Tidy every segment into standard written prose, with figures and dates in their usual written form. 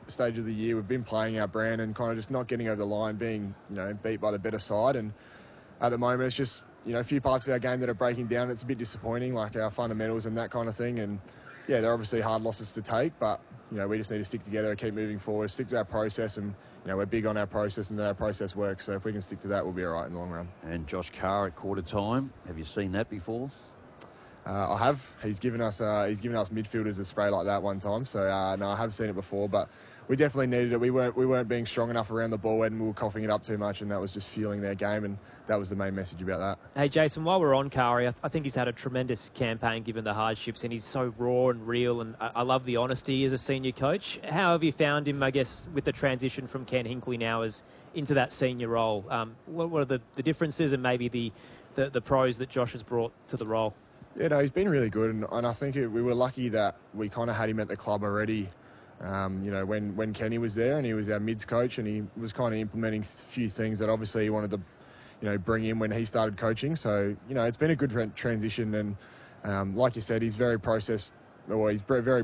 stage of the year, we've been playing our brand and kind of just not getting over the line, being, beat by the better side. And at the moment, it's just, a few parts of our game that are breaking down. It's a bit disappointing, like our fundamentals and that kind of thing. And yeah, they're obviously hard losses to take, but we just need to stick together and keep moving forward, stick to our process, and we're big on our process and that our process works. So if we can stick to that, we'll be all right in the long run. And Josh Carr at quarter time, have you seen that before? I have. He's given us midfielders a spray like that one time. So no, I have seen it before, but we definitely needed it. We weren't being strong enough around the ball and we were coughing it up too much, and that was just fueling their game, and that was the main message about that. Hey Jason, while we're on Kari, I think he's had a tremendous campaign given the hardships, and he's so raw and real, and I love the honesty as a senior coach. How have you found him, I guess, with the transition from Ken Hinkley now into that senior role? What are the differences and maybe the pros that Josh has brought to the role? Yeah, no, he's been really good, and I think we were lucky that we kind of had him at the club already. When Kenny was there, and he was our mids coach, and he was kind of implementing a few things that obviously he wanted to, bring in when he started coaching. So, it's been a good transition, and like you said, he's very process, kind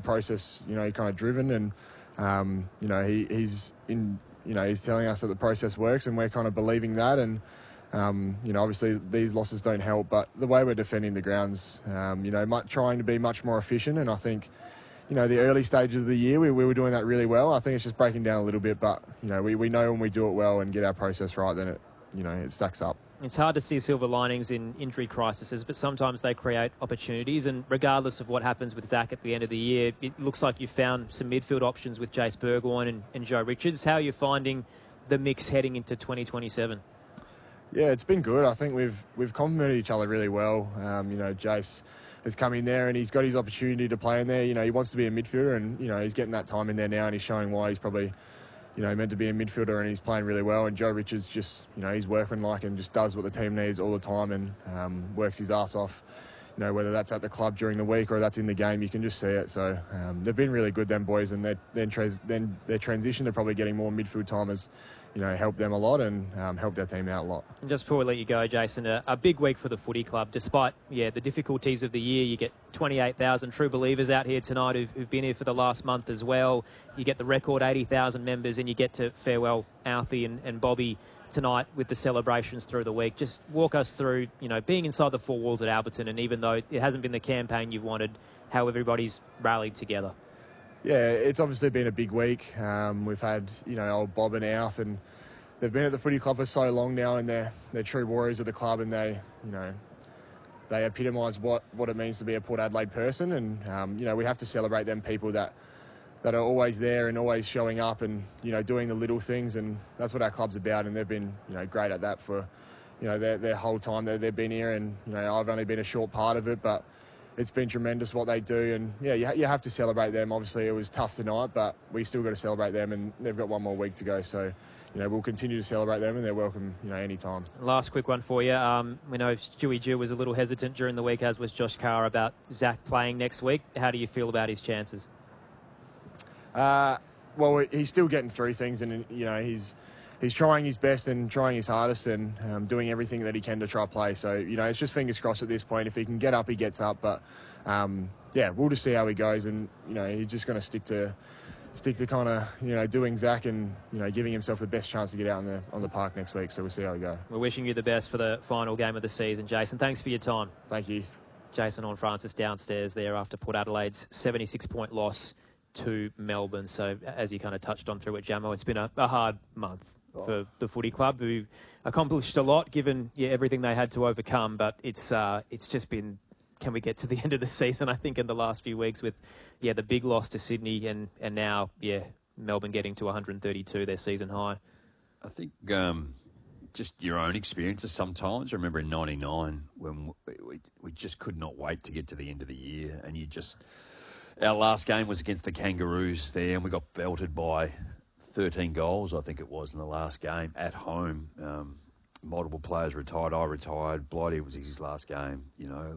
of driven, and he's telling us that the process works, and we're kind of believing that, and obviously these losses don't help, but the way we're defending the grounds, trying to be much more efficient, and I think. The early stages of the year, we were doing that really well. I think it's just breaking down a little bit, but, we know when we do it well and get our process right, then it stacks up. It's hard to see silver linings in injury crises, but sometimes they create opportunities, and regardless of what happens with Zach at the end of the year, it looks like you've found some midfield options with Jace Burgoyne and Joe Richards. How are you finding the mix heading into 2027? Yeah, it's been good. I think we've complemented each other really well. Jace has come in there and he's got his opportunity to play in there. He wants to be a midfielder, and, he's getting that time in there now, and he's showing why he's probably, meant to be a midfielder, and he's playing really well. And Joe Richards just, he's workmanlike and just does what the team needs all the time, and works his ass off. Whether that's at the club during the week or that's in the game, you can just see it. So they've been really good, them boys, and their transition to probably getting more midfield time has, helped them a lot and helped our team out a lot. And just before we let you go, Jason, a big week for the footy club. Despite, the difficulties of the year, you get 28,000 true believers out here tonight who've been here for the last month as well. You get the record 80,000 members, and you get to farewell Alfie and Bobby tonight with the celebrations through the week. Just walk us through, being inside the four walls at Alberton, and even though it hasn't been the campaign you've wanted, how everybody's rallied together. Yeah, it's obviously been a big week. We've had, old Bob and Alf, and they've been at the footy club for so long now, and they're true warriors of the club, and they epitomise what it means to be a Port Adelaide person, and, we have to celebrate them people that are always there and always showing up and, doing the little things, and that's what our club's about, and they've been, great at that for, their whole time that they've been here, and, I've only been a short part of it, but it's been tremendous what they do, and you have to celebrate them. Obviously, it was tough tonight, but we still got to celebrate them, and they've got one more week to go. So, we'll continue to celebrate them, and they're welcome, anytime. Last quick one for you. We know Stewie Jew was a little hesitant during the week, as was Josh Carr, about Zach playing next week. How do you feel about his chances? Well, he's still getting through things, and he's trying his best and trying his hardest and doing everything that he can to try to play. So, it's just fingers crossed at this point. If he can get up, he gets up. But, we'll just see how he goes. And, he's just going to stick to kind of, doing Zach and, giving himself the best chance to get out on the park next week. So we'll see how we go. We're wishing you the best for the final game of the season, Jason. Thanks for your time. Thank you. Jason Horne-Francis downstairs there after Port Adelaide's 76-point loss to Melbourne. So, as you kind of touched on through it, Jamo, it's been a hard month for the footy club, who accomplished a lot given everything they had to overcome, but it's just been, can we get to the end of the season, I think, in the last few weeks with the big loss to Sydney and now Melbourne getting to 132, their season high. I think just your own experiences sometimes. I remember in 99 when we just could not wait to get to the end of the year, and our last game was against the Kangaroos there, and we got belted by 13 goals, I think it was, in the last game at home. Multiple players retired. I retired. Blighty was his last game,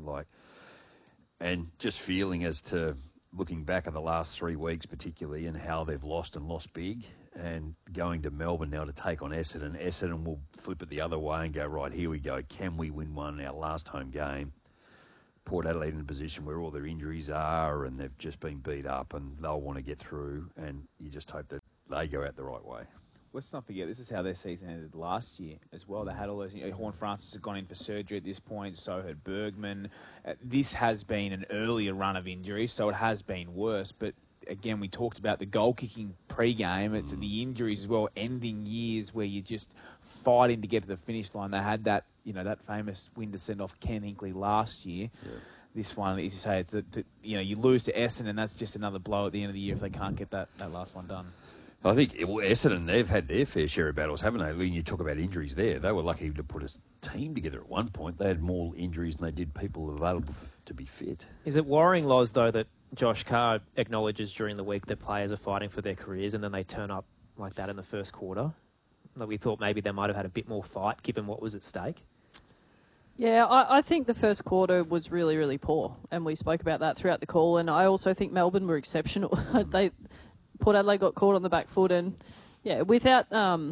and just feeling as to looking back at the last 3 weeks particularly and how they've lost and lost big, and going to Melbourne now to take on Essendon. Essendon will flip it the other way and go, right, here we go. Can we win one in our last home game? Port Adelaide in a position where all their injuries are and they've just been beat up and they'll want to get through, and you just hope that they go out the right way. Let's not forget, this is how their season ended last year as well. They had all those... Horn Francis had gone in for surgery at this point, so had Bergman. This has been an earlier run of injuries, so it has been worse. But again, we talked about the goal-kicking pre-game. It's the injuries as well, ending years where you're just fighting to get to the finish line. They had that, that famous win to send off Ken Hinkley last year. Yeah. This one, as you say, you lose to Essendon, and that's just another blow at the end of the year if they can't get that last one done. I think Essendon, they've had their fair share of battles, haven't they? When you talk about injuries there, they were lucky to put a team together at one point. They had more injuries than they did people available to be fit. Is it worrying, Loz, though, that Josh Carr acknowledges during the week that players are fighting for their careers and then they turn up like that in the first quarter? Like we thought maybe they might have had a bit more fight given what was at stake. Yeah, I think the first quarter was really, really poor, and we spoke about that throughout the call, and I also think Melbourne were exceptional. Port Adelaide got caught on the back foot, and yeah, without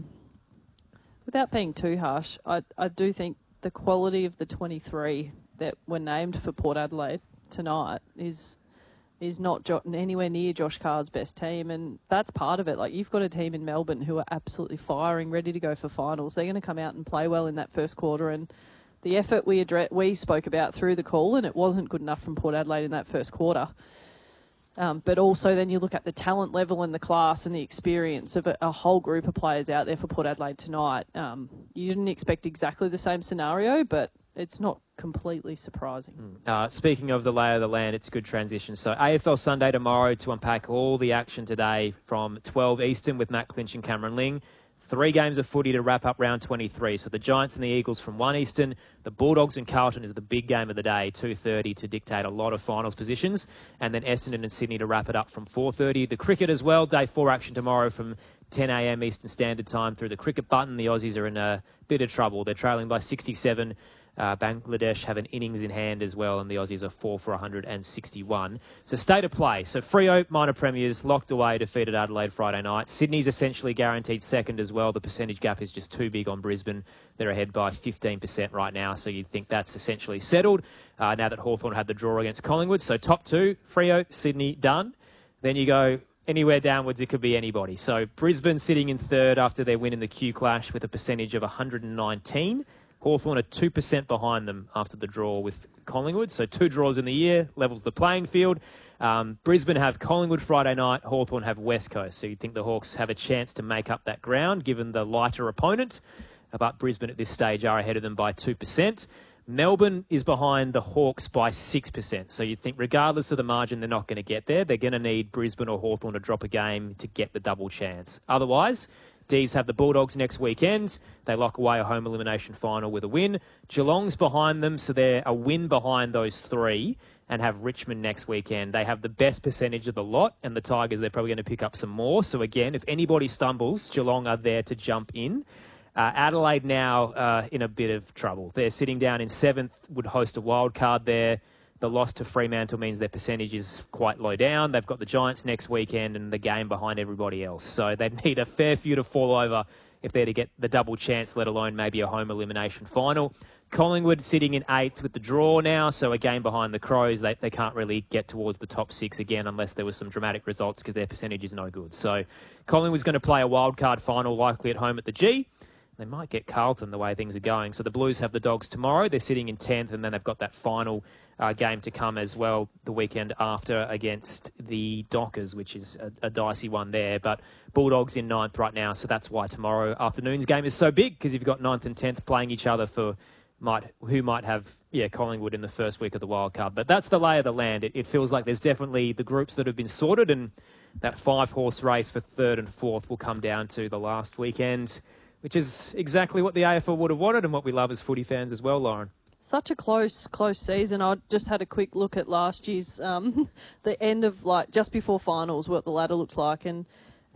being too harsh, I do think the quality of the 23 that were named for Port Adelaide tonight is not anywhere near Josh Carr's best team, and that's part of it. Like, you've got a team in Melbourne who are absolutely firing, ready to go for finals. They're going to come out and play well in that first quarter, and the effort we spoke about through the call, and it wasn't good enough from Port Adelaide in that first quarter. But also then you look at the talent level and the class and the experience of a whole group of players out there for Port Adelaide tonight. You didn't expect exactly the same scenario, but it's not completely surprising. Speaking of the lay of the land, it's a good transition. So AFL Sunday tomorrow to unpack all the action today from 12 Eastern with Matt Clinch and Cameron Ling. 3 games of footy to wrap up round 23. So the Giants and the Eagles from 1 Eastern. The Bulldogs and Carlton is the big game of the day, 2:30 to dictate a lot of finals positions. And then Essendon and Sydney to wrap it up from 4:30. The cricket as well, day 4 action tomorrow from 10 a.m. Eastern Standard Time through the cricket button. The Aussies are in a bit of trouble. They're trailing by 67. Bangladesh have an innings in hand as well, and the Aussies are 4 for 161. So state of play. So Freo, minor premiers, locked away, defeated Adelaide Friday night. Sydney's essentially guaranteed second as well. The percentage gap is just too big on Brisbane. They're ahead by 15% right now, so you'd think that's essentially settled now that Hawthorn had the draw against Collingwood. So top 2, Freo, Sydney, done. Then you go anywhere downwards, it could be anybody. So Brisbane sitting in third after their win in the Q Clash with a percentage of 119. Hawthorn are 2% behind them after the draw with Collingwood. So 2 draws in the year, levels the playing field. Brisbane have Collingwood Friday night. Hawthorn have West Coast. So you'd think the Hawks have a chance to make up that ground given the lighter opponent. But Brisbane at this stage are ahead of them by 2%. Melbourne is behind the Hawks by 6%. So you'd think regardless of the margin, they're not going to get there. They're going to need Brisbane or Hawthorn to drop a game to get the double chance. Otherwise, D's have the Bulldogs next weekend. They lock away a home elimination final with a win. Geelong's behind them, so they're a win behind those 3 and have Richmond next weekend. They have the best percentage of the lot, and the Tigers, they're probably going to pick up some more. So again, if anybody stumbles, Geelong are there to jump in. Adelaide now in a bit of trouble. They're sitting down in 7th, would host a wild card there. The loss to Fremantle means their percentage is quite low down. They've got the Giants next weekend and the game behind everybody else. So they'd need a fair few to fall over if they're to get the double chance, let alone maybe a home elimination final. Collingwood sitting in 8th with the draw now, so a game behind the Crows. They can't really get towards the top 6 again unless there was some dramatic results because their percentage is no good. So Collingwood's going to play a wild card final likely at home at the G. They might get Carlton the way things are going. So the Blues have the Dogs tomorrow. They're sitting in 10th, and then they've got that final game to come as well the weekend after against the Dockers, which is a dicey one there. But Bulldogs in 9th right now, so that's why tomorrow afternoon's game is so big, because you've got 9th and 10th playing each other for who might have Collingwood in the first week of the wild card. But that's the lay of the land. It feels like there's definitely the groups that have been sorted, and that 5-horse race for 3rd and 4th will come down to the last weekend, which is exactly what the AFL would have wanted and what we love as footy fans as well, Lauren. Such a close season. I just had a quick look at last year's, the end of just before finals, what the ladder looked like, and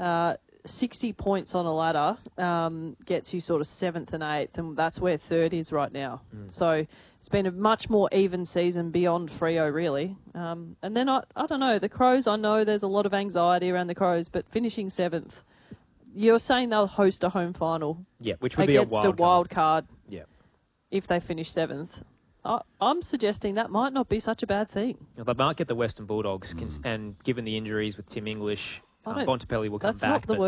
60 points on a ladder gets you sort of 7th and 8th, and that's where 3rd is right now. So it's been a much more even season beyond Freo, really. And then I don't know, the Crows, I know there's a lot of anxiety around the Crows, but finishing 7th, you're saying they'll host a home final, which would be a wild card. Yeah. If they finish 7th. I'm suggesting that might not be such a bad thing. They might get the Western Bulldogs, and given the injuries with Tim English, Bontempelli will come back. That's not the